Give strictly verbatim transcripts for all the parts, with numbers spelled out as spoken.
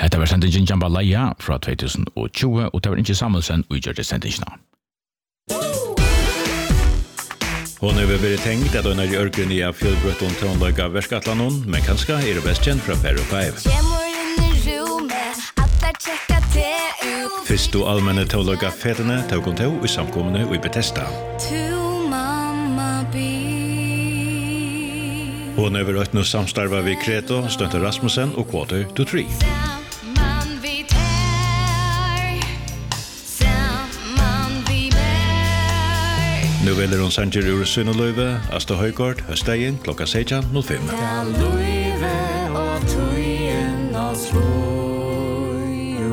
Hetta var sendingen Jambalaya fra tjúgu tjúgu og det var ikke Samuelsen og gjør det sendingene. Hon har vært tenkt at hun er i ørken i fjellbrøtt om tånløyga verskatlanon, men kanskje er det best kjent fra Perro five. Fyrst og allmenne tånløyga fetene tog hun til i samkommende og i Bethesda. Hon har vært noe samstarva ved Kreto, Støtte Rasmussen og Quarter to Three. Nu velger hon sanger ur Sunnoløyve, Asta Høygård, Høstegen, klokka sexton noll fem. Ja, løyve og tøyen og sløyo.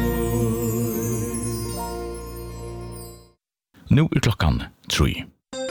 Nu er klokkan tre.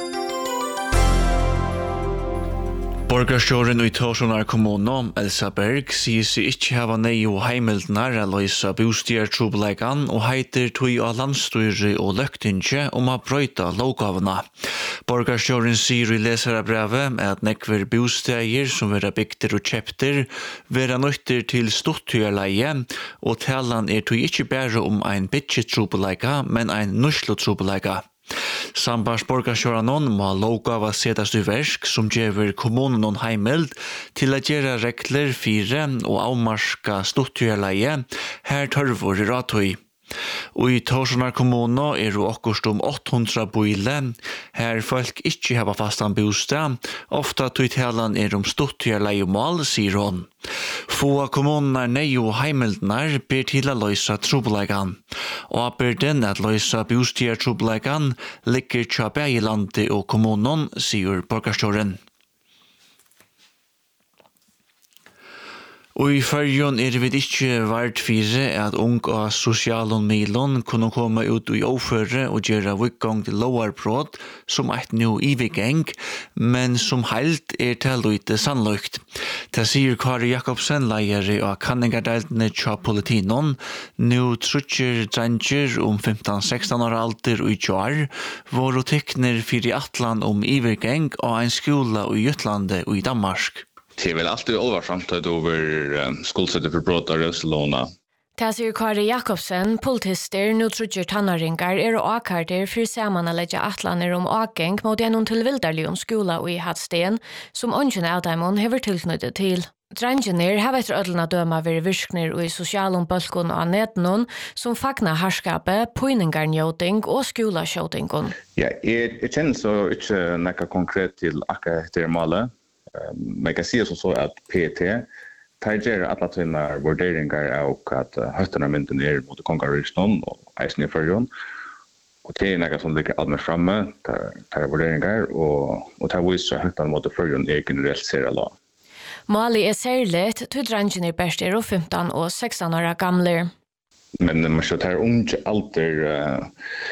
Borgarstjórin i Tórshavnar kommunu, Elsa Berg, sier seg ikke hava nei og heimildnar a løysa bústýrartrupulleikan og heitir tøy av landstýri og løgtingi om a brøyta lovgávuna. Borgarstjórin sier i lesarabrevet at nekver bústægir som vera bygdir og kjeptir vera nøytter til stutthyarleie og talan er tøy ikke bare om ein bytjetrupulleika, men ein nuslutrupulleika. Sambars borgarstjóranon må lovgava setast i versk som gjever kommunen og heimild til å gjøre regler fire og avmarska stutthyarleie her tørvor i ratøy. Og i Tórshavnar kommunu er det okkurst om åtte hundre boile, her folk ikke hava fastan bostad, ofta tøy talan er om stutthyarleiemål, sier hon. Få kommunar nei og heimildnar ber til å løysa trupulleikan, og byrden at løysa bostýrartrupulleikan ligger tja bæði landi og kommunen, sier borgarstjóren. Og i fyrjon er vi ikke vært fire at ung og sosialen milon kunne komme ut i oføre og gjøre vikgang til lovarbrot som eit nå ivigeng, men som heilt er til lite sannløykt. Det sier Kari Jakobsen, leier av kanningardeltene tja politinon, nå trutjer dranger om femton sexton år alder og i tjar, hvor tekner fyrir atlan om ivigeng av en skola i Jutlandet og i Danmark. Det er vel alltid alvarsamt over um, skuldsettet for brott av rødselåna. Det sier Kari Jakobsen, politister, nå trudger tannaringar er og akarter for saman å legge atlaner om akeng mot gjennom til Vildarlion skola og i Hadsten, som ungen av dem hever tilknyttet til. Drangener har etter ødelna døma vært virkner og i sosialen bølgon av nedenon som fagna harskapet, poiningarnjøting og skolasjøtingon. Ja, jeg, jeg kjenner så ikke nekka konkret til akkurat etter malet. Men jeg kan si som så at P T tar gjerne alle tøyne vurderinger av at høytene mynden er mot kongarriksnån og eisen i førjon. Og det er noe som ligger allmenn fremme, tar vurderinger, og, og tar viser høytene mot førjon er generelt ser la. Målet er særlig til drangen er best er og femton og sexton år gamle. Men man skal ta unge alder uh,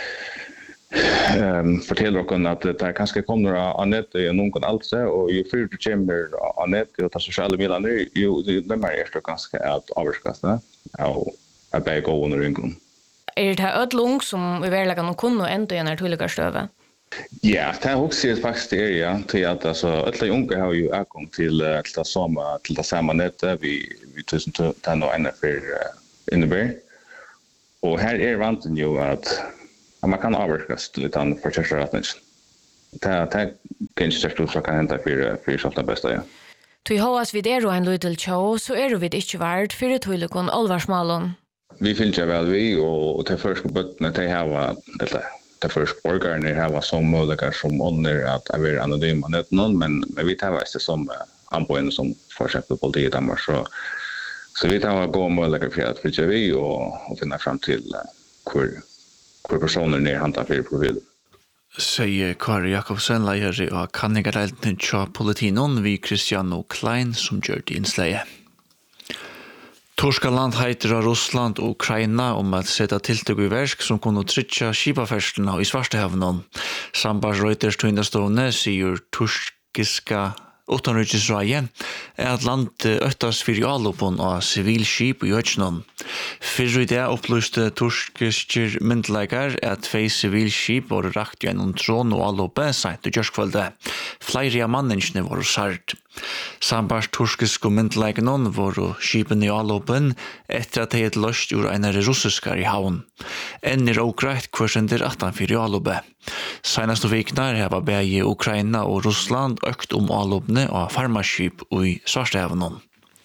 Um, forteller dere at det kanskje kommer av nettet i noen altså, og jo før du kommer av nettet og tar sosiale midler, jo det mer er det ganske at avvarskast og at det er gå under ynglen. Er det ødlung som vi vil legge noen kunne enda igjen er tulliga støve? Ja, det er også faktisk det, ja, til at altså, alle unge har jo avgang til, til det samme, til det samme nettet vi, vi tusen til noe enda for uh, innebær. Og her er vanten jo at man kan avvarkas litt an for kjørsretningen. Det er kanskje størst ut som kan hente for sånt det beste, ja. Til håas vid er og en lydel tjå, så er vi ikke vært for tøylikon alvarsmalen. Vi finner ikke vel vi, og til første bøttene til hava, eller til første borgerne hava som mulighet som ånder at jeg vil anonyme nøtten, men vi tar veist det som anbøyene som for eksempel politiet i Danmark, så, så vi tar gå mulighet for at vi ikke vi, og, og finne frem til hvor hvor personer er hantet for profil. Sier Kari Jakobsen, leier av kanningardeltene tja politinon vi Kristiano Klein som gjør det innsleie. Torskaland heiter av Russland og Ukraina om at sette tiltøk i versk som kunne trytja skipaferslene i Svartehavnen. Sambars Reuters tøyndastående sier torskiska utanriksraie er at landet øttas fyrir alopon av sivilskip i Øtsjønnen. Fyrr i det opplyste torskisker myndleikar at tvei sivilskip var rakt gjennom trån og alope sent i Gjørskvalde. Flere av mannensene var sart. Sambars turskisk og myndleiknon var skipen i Alåpen etter at de er løst ur einare russiskar i havn. Enn er ogreit kvarsender attanfyr i Alåpe. Senast og viknar heva begge Ukraina og Russland økt om Alåpne og farmaskip i Svarstehavnon.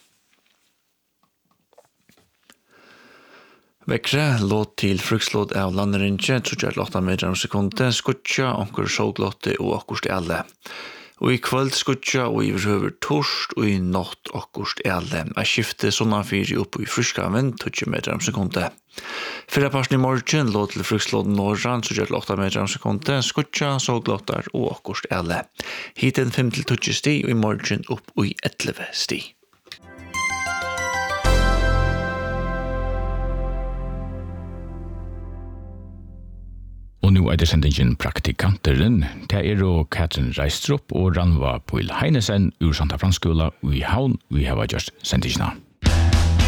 Vekre låt til frukslåd av landerinje, trodde åtta meter om sekundet, skutja, onkur sjåglotte og akkurst elle. Og i kvöld skutja og i overhøver torst og i natt akkurst elle. Jeg skifte sånne fyri opp i fruskaven, trodde meter om sekundet. Fyra parsen i morgen låt til frukslåden norran, trodde åtta meter om sekundet, skutja, sjåglottar og akkurst elle. Hiten fem til trodde sti og i morgen opp i elleve sti. Og nå er det sendingen praktikanteren. Det er jo Katrin Reistrup og Ranva Poil Heinesen ur Santa Fransskola i Havn. Vi har gjort sendingene.